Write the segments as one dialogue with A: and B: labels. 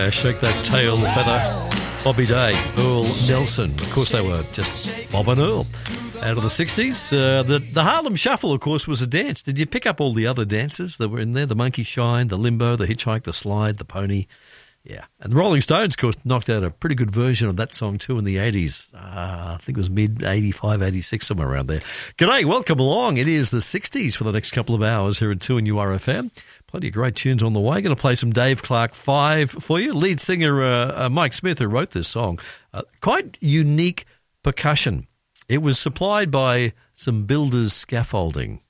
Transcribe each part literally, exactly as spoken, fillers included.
A: Uh, shake that tail feather. Bobby Day, Earl Nelson. Of course, they were just Bob and Earl. Out of the sixties. Uh, the, the Harlem Shuffle, of course, was a dance. Did you pick up all the other dances that were in there? The Monkey Shine, the Limbo, the Hitchhike, the Slide, the Pony. Yeah. And the Rolling Stones, of course, knocked out a pretty good version of that song too in the eighties. Uh, I think it was mid eighty-five, eighty-six, somewhere around there. G'day, welcome along. It is the sixties for the next couple of hours here at two N U R F M. Plenty of great tunes on the way. Going to play some Dave Clark five for you. Lead singer uh, uh, Mike Smith, who wrote this song. Uh, quite unique percussion. It was supplied by some builders' scaffolding.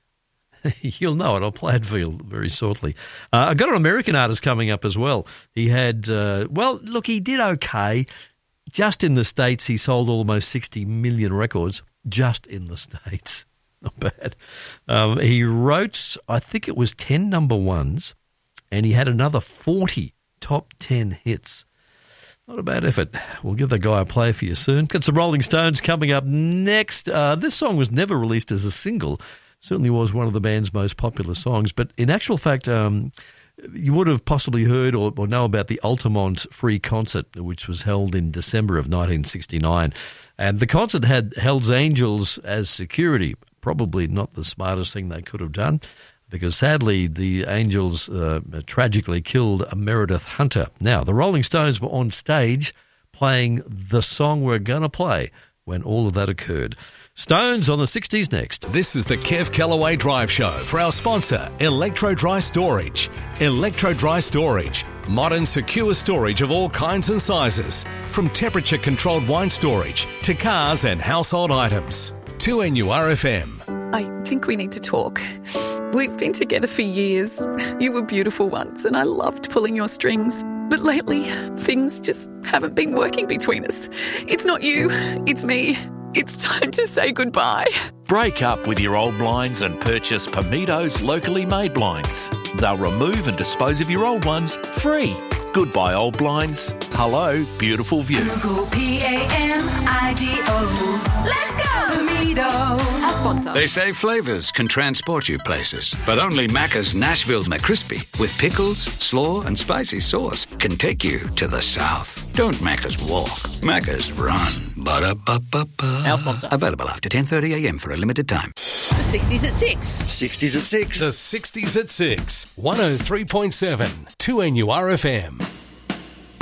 A: You'll know it. I'll play it for you very shortly. Uh, I've got an American artist coming up as well. He had, uh, well, look, he did okay. Just in the States, he sold almost sixty million records just in the States. Not bad. Um, he wrote, I think it was ten number ones, and he had another forty top ten hits. Not a bad effort. We'll give that guy a play for you soon. Got some Rolling Stones coming up next. Uh, this song was never released as a single. Certainly was one of the band's most popular songs. But in actual fact, um, you would have possibly heard or, or know about the Altamont Free Concert, which was held in December of nineteen sixty-nine. And the concert had Hell's Angels as security. Probably not the smartest thing they could have done, because sadly the Angels uh, tragically killed Meredith Hunter. Now, the Rolling Stones were on stage playing the song we're going to play when all of that occurred. Stones on the sixties next.
B: This is the Kev Callaway Drive Show for our sponsor, Electro Dry Storage. Electro Dry Storage. Modern, secure storage of all kinds and sizes. From temperature-controlled wine storage to cars and household items. two N U R F M.
C: I think we need to talk. We've been together for years. You were beautiful once and I loved pulling your strings. But lately, things just haven't been working between us. It's not you, it's me. It's time to say goodbye.
D: Break up with your old blinds and purchase Pamido's locally made blinds. They'll remove and dispose of your old ones free. Goodbye, old blinds. Hello, beautiful view.
E: Google P A M I D O. Let's go, Pamido.
C: Our sponsor.
F: They say flavours can transport you places, but only Macca's Nashville McCrispy with pickles, slaw and spicy sauce can take you to the south. Don't Macca's walk, Macca's run. Ba-da-ba-ba-ba.
G: Our sponsor.
F: Available after ten thirty a m for a limited time.
E: The sixties at six.
H: sixties at six.
B: The sixties at six. one oh three point seven. two N U R F M.